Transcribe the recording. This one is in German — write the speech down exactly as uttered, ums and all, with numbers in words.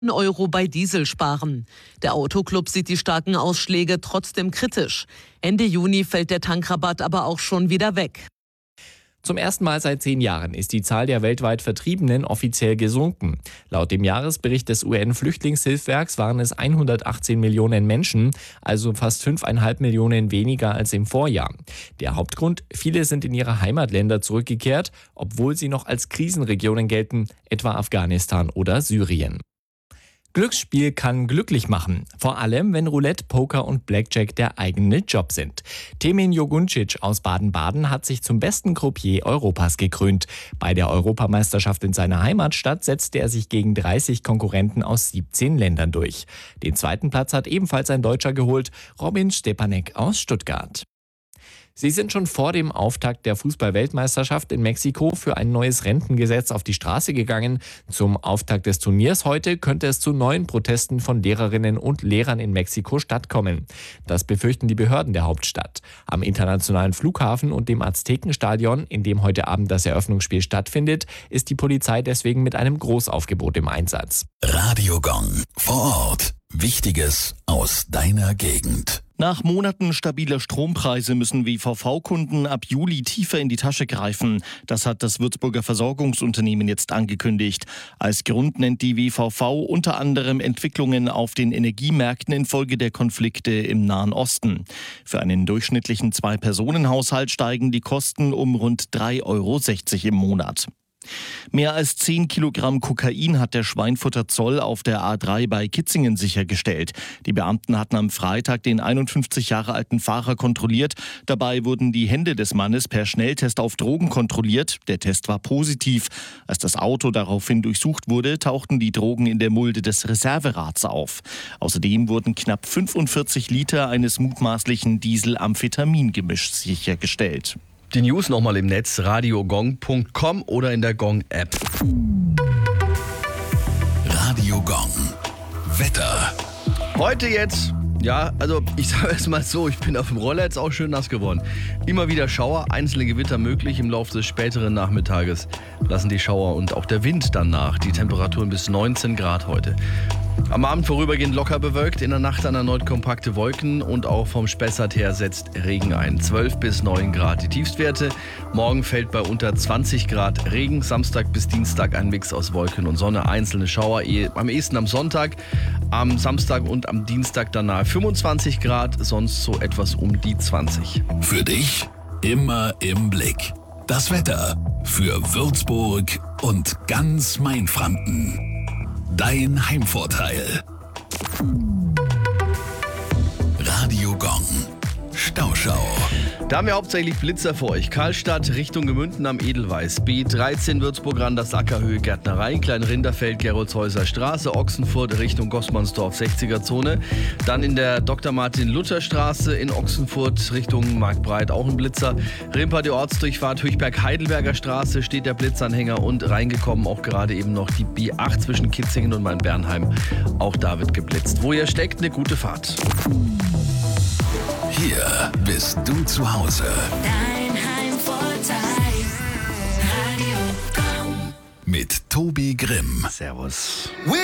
Euro bei Diesel sparen. Der Autoclub sieht die starken Ausschläge trotzdem kritisch. Ende Juni fällt der Tankrabatt aber auch schon wieder weg. Zum ersten Mal seit zehn Jahren ist die Zahl der weltweit Vertriebenen offiziell gesunken. Laut dem Jahresbericht des U N-Flüchtlingshilfswerks waren es hundertachtzehn Millionen Menschen, also fast fünfeinhalb Millionen weniger als im Vorjahr. Der Hauptgrund: viele sind in ihre Heimatländer zurückgekehrt, obwohl sie noch als Krisenregionen gelten, etwa Afghanistan oder Syrien. Glücksspiel kann glücklich machen, vor allem wenn Roulette, Poker und Blackjack der eigene Job sind. Temin Joguncic aus Baden-Baden hat sich zum besten Croupier Europas gekrönt. Bei der Europameisterschaft in seiner Heimatstadt setzte er sich gegen dreißig Konkurrenten aus siebzehn Ländern durch. Den zweiten Platz hat ebenfalls ein Deutscher geholt, Robin Stepanek aus Stuttgart. Sie sind schon vor dem Auftakt der Fußball-Weltmeisterschaft in Mexiko für ein neues Rentengesetz auf die Straße gegangen. Zum Auftakt des Turniers heute könnte es zu neuen Protesten von Lehrerinnen und Lehrern in Mexiko-Stadt kommen. Das befürchten die Behörden der Hauptstadt. Am internationalen Flughafen und dem Aztekenstadion, in dem heute Abend das Eröffnungsspiel stattfindet, ist die Polizei deswegen mit einem Großaufgebot im Einsatz. Radio Gong vor Ort. Wichtiges aus deiner Gegend. Nach Monaten stabiler Strompreise müssen W V V-Kunden ab Juli tiefer in die Tasche greifen. Das hat das Würzburger Versorgungsunternehmen jetzt angekündigt. Als Grund nennt die W V V unter anderem Entwicklungen auf den Energiemärkten infolge der Konflikte im Nahen Osten. Für einen durchschnittlichen Zwei-Personen-Haushalt steigen die Kosten um rund drei Euro sechzig im Monat. Mehr als zehn Kilogramm Kokain hat der Schweinfurter Zoll auf der A drei bei Kitzingen sichergestellt. Die Beamten hatten am Freitag den einundfünfzig Jahre alten Fahrer kontrolliert. Dabei wurden die Hände des Mannes per Schnelltest auf Drogen kontrolliert. Der Test war positiv. Als das Auto daraufhin durchsucht wurde, tauchten die Drogen in der Mulde des Reserverads auf. Außerdem wurden knapp fünfundvierzig Liter eines mutmaßlichen Diesel-Amphetamin-Gemischs sichergestellt. Die News nochmal im Netz, radiogong punkt com oder in der Gong-App. Radio Gong. Wetter. Heute jetzt, ja, also ich sage es mal so, ich bin auf dem Roller jetzt auch schön nass geworden. Immer wieder Schauer, einzelne Gewitter möglich. Im Laufe des späteren Nachmittages lassen die Schauer und auch der Wind dann nach. Die Temperaturen bis neunzehn Grad heute. Am Abend vorübergehend locker bewölkt, in der Nacht dann erneut kompakte Wolken und auch vom Spessart her setzt Regen ein. zwölf bis neun Grad die Tiefstwerte. Morgen fällt bei unter zwanzig Grad Regen. Samstag bis Dienstag ein Mix aus Wolken und Sonne, einzelne Schauer. Am ehesten am Sonntag, am Samstag und am Dienstag dann nahe fünfundzwanzig Grad, sonst so etwas um die zwanzig. Für dich immer im Blick. Das Wetter für Würzburg und ganz Mainfranken. Dein Heimvorteil. Radio Gong. Stauschau. Da haben wir hauptsächlich Blitzer für euch. Karlstadt Richtung Gemünden am Edelweiß. B dreizehn Würzburg an das Ackerhöhe Gärtnerei. Kleinrinderfeld Geroldshäuser Straße. Ochsenfurt Richtung Gossmannsdorf sechziger Zone. Dann in der Doktor Martin Luther Straße in Ochsenfurt Richtung Marktbreit auch ein Blitzer. Rimper die Ortsdurchfahrt Höchberg Heidelberger Straße steht der Blitzanhänger und reingekommen auch gerade eben noch die B acht zwischen Kitzingen und Main-Bernheim. Auch da wird geblitzt. Wo ihr steckt, eine gute Fahrt. Hier bist du zu Hause. Dein Heimvorteil. Radio Gong. Mit Tobi Grimm. Servus.